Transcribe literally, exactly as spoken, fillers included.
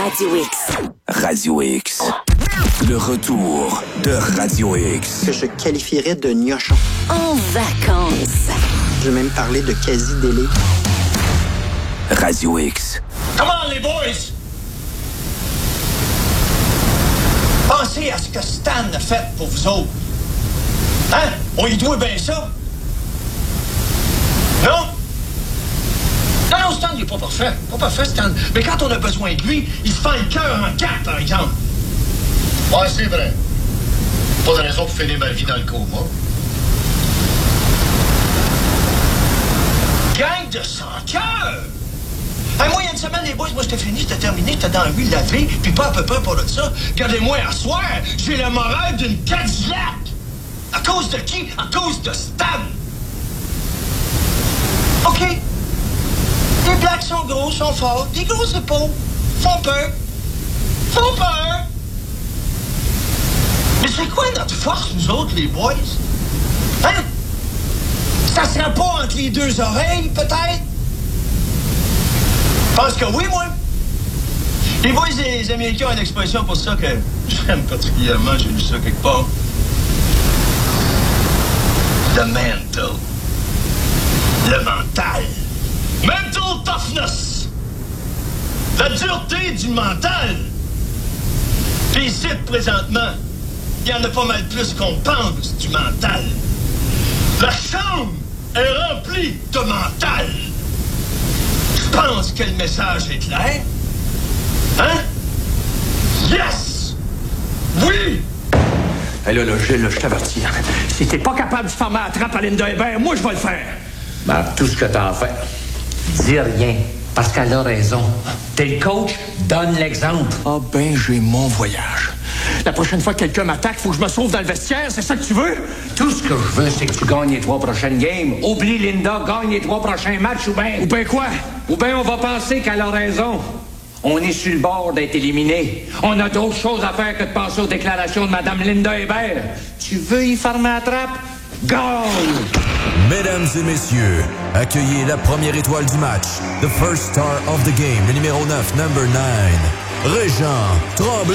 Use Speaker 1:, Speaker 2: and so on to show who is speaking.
Speaker 1: Radio X.
Speaker 2: Radio X. Le retour de Radio X.
Speaker 3: Que je qualifierais de gnochon.
Speaker 1: En vacances.
Speaker 3: Je vais même parler de quasi-délai.
Speaker 2: Radio X.
Speaker 4: Come on, les boys! Pensez à ce que Stan a fait pour vous autres. Hein? On y doit bien ça? Non? Non, non, Stan, il est pas parfait. Pas parfait, Stan. Mais quand on a besoin de lui, il se fait le cœur en quatre, par exemple. Ouais, c'est vrai. Pas de raison pour finir ma vie dans le coma. Gang de sans-cœur! Hey, moi, il y a une semaine, les boys, moi, j'étais fini, j'étais terminé, j'étais dans la rue lavé, puis pas à peu près pour de ça. Regardez-moi, à soir, j'ai le moral d'une Cadillac. À cause de qui? À cause de Stan. OK. Les blacks sont gros, sont forts, des gros épaules, font peur. Font peur. Mais c'est quoi notre force, nous autres, les boys? Hein? Ça serait pas entre les deux oreilles, peut-être? Je pense que oui, moi. Les boys et les Américains ont une expression pour ça que j'aime particulièrement, j'ai lu ça quelque part. The mental. Le mental. Mental toughness. La dureté du mental. Puis ici, présentement, il y en a pas mal plus qu'on pense du mental. La chambre est remplie de mental. Je pense que le message est clair. Hein? Yes! Oui!
Speaker 5: Hé là, là, Gilles, là, je t'avertis. Si t'es pas capable de fermer la trappe à Linda Hébert, moi, je vais le faire.
Speaker 6: Ben, tout ce que t'as à faire. Dis rien, parce qu'elle a raison. T'es le coach, donne l'exemple.
Speaker 5: Ah ben, j'ai mon voyage. La prochaine fois que quelqu'un m'attaque, faut que je me sauve dans le vestiaire, c'est ça que tu veux?
Speaker 6: Tout ce que je veux, c'est que tu gagnes les trois prochaines games. Oublie Linda, gagne les trois prochains matchs, ou bien...
Speaker 5: Ou ben quoi?
Speaker 6: Ou bien on va penser qu'elle a raison. On est sur le bord d'être éliminé. On a d'autres choses à faire que de penser aux déclarations de Mme Linda Hébert. Tu veux y fermer la trappe? Gagne!
Speaker 7: Mesdames et messieurs, accueillez la première étoile du match. The first star of the game, le numéro neuf, number nine, Régent Tremblay.